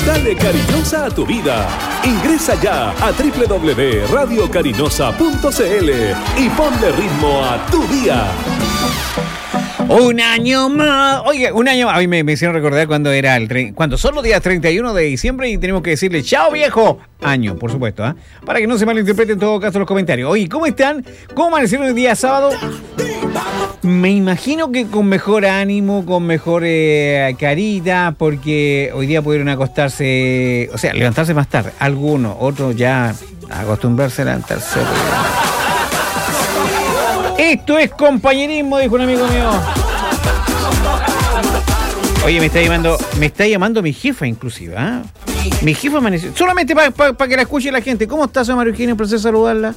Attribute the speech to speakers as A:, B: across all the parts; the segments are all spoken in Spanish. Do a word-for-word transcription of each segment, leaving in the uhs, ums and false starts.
A: Dale Cariñosa a tu vida. Ingresa ya a doble u doble u doble u punto radio cariñosa punto c l y ponle ritmo a tu día.
B: Un año más. Oye, un año más. A mí me, me hicieron recordar cuando era el tre- cuando son los días treinta y uno de diciembre y tenemos que decirle chao viejo año, por supuesto, ¿eh? Para que no se malinterpreten en todo caso los comentarios. Oye, ¿cómo están? ¿Cómo amanecieron el día sábado? Me imagino que con mejor ánimo, con mejor eh, carita, porque hoy día pudieron acostarse, o sea, levantarse más tarde. Algunos, otros ya acostumbrarse a levantarse. Esto es compañerismo, dijo un amigo mío. Oye, me está llamando, me está llamando mi jefa inclusive, ¿eh? Mi jefa amaneció. Solamente para pa, pa que la escuche la gente. ¿Cómo está, señora María Eugenia? Por saludarla.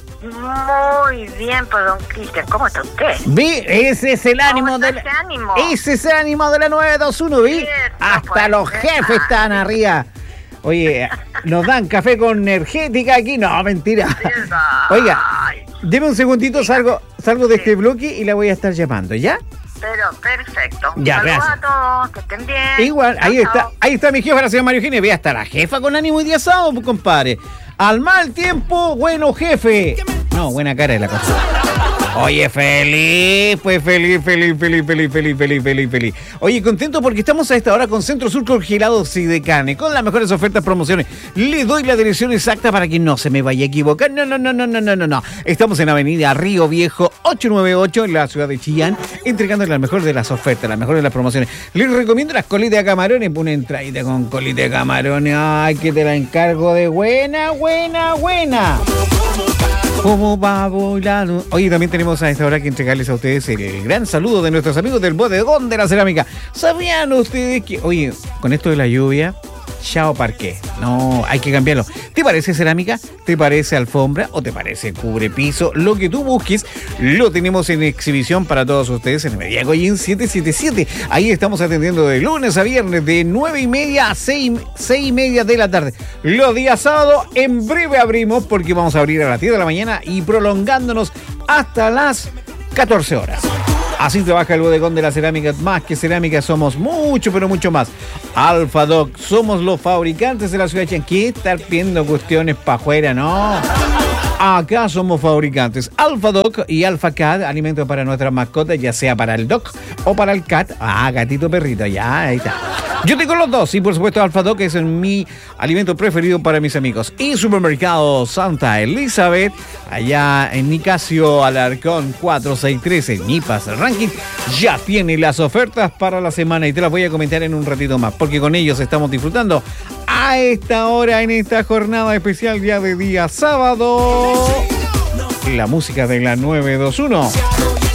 C: Muy bien, pues, don Cristian. ¿Cómo está usted?
B: Vi, ese es el ánimo de la...
C: ese ánimo?
B: Ese es el ánimo de la nueve dos uno, vi.
C: Cierto,
B: Hasta
C: pues,
B: los jefes
C: ah,
B: están arriba. Oye, nos dan café con energética aquí. No, mentira. Oiga, deme un segundito, salgo, salgo de este bloque y la voy a estar llamando, ¿ya?
C: Pero perfecto.
B: Ya,
C: saludos
B: gracias.
C: a todos, que estén bien.
B: Igual, ahí
C: Chao,
B: está,
C: chao.
B: ahí está mi jefa, la señora María Eugenia. Ve, hasta la jefa con ánimo y día sábado, pues, compadre. Al mal tiempo, bueno jefe. No, buena cara de la cosa. Oye, feliz, pues feliz, feliz, feliz, feliz, feliz, feliz, feliz, feliz. Oye, contento porque estamos a esta hora con Centro Sur Congelados y de Carne, con las mejores ofertas, promociones. Le doy la dirección exacta para que no se me vaya a equivocar. No, no, no, no, no, no, no, no. Estamos en Avenida Río Viejo ochocientos noventa y ocho, en la ciudad de Chillán, entregando las mejores de las ofertas, las mejores de las promociones. Les recomiendo las colitas de camarones, una entradita con colita de camarones. Ay, que te la encargo de buena, buena, buena. ¿Cómo va volando? Oye, también tenemos a esta hora que entregarles a ustedes el gran saludo de nuestros amigos del bodegón de la cerámica. ¿Sabían ustedes que, oye, con esto de la lluvia, chao parqué? No, hay que cambiarlo. ¿Te parece cerámica? ¿Te parece alfombra? ¿O te parece cubrepiso? Lo que tú busques, lo tenemos en exhibición para todos ustedes en Media Goyín siete siete siete. Ahí estamos atendiendo de lunes a viernes de nueve y media a seis y media de la tarde. Los días sábados en breve abrimos porque vamos a abrir a las diez de la mañana y prolongándonos hasta las catorce horas. Así trabaja el bodegón de la cerámica. Más que cerámica, somos mucho, pero mucho más. Alfa Doc, somos los fabricantes de la ciudad de Chillán. ¿Qué estar viendo cuestiones para afuera? No. Acá somos fabricantes. Alfa Doc y Alfa Cat, alimentos para nuestras mascotas, ya sea para el Doc o para el Cat. Ah, gatito perrito, ya, ahí está. Yo tengo los dos y por supuesto Alfa Doc es mi alimento preferido para mis amigos. Y Supermercado Santa Elizabeth, allá en Nicasio Alarcón cuatro seis tres en Nipas Ranking, ya tiene las ofertas para la semana y te las voy a comentar en un ratito más, porque con ellos estamos disfrutando a esta hora en esta jornada especial ya de día sábado. La música de la nueve dos uno.